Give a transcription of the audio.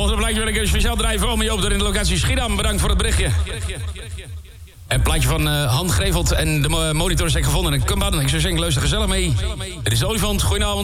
volgende plaatje wil ik een speciaal draaien voor Ome Joop er in de locatie Schiedam. Bedankt voor het berichtje. Een plaatje van Han Grevelt en de monitor is ik gevonden in Kumban. Ik zou zeggen, luister gezellig mee. Het is de Olifant, goedenavond.